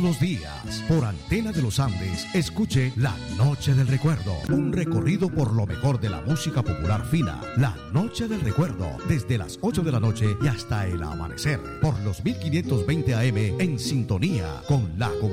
los días, por Antena de los Andes, escuche La Noche del Recuerdo, un recorrido por lo mejor de la música popular fina. La Noche del Recuerdo, desde las 8 de la noche y hasta el amanecer, por los 1520 AM, en sintonía con la comunidad.